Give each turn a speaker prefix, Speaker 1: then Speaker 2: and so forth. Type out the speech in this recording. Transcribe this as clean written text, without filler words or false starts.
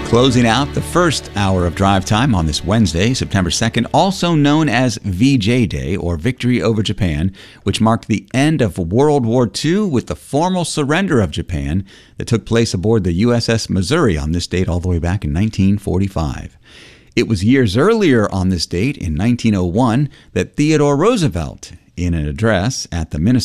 Speaker 1: Closing out the first hour of drive time on this Wednesday, September 2nd, also known as VJ Day, or Victory over Japan, which marked the end of World War II with the formal surrender of Japan that took place aboard the USS Missouri on this date all the way back in 1945. It was years earlier on this date, in 1901, that Theodore Roosevelt, in an address at the Minnesota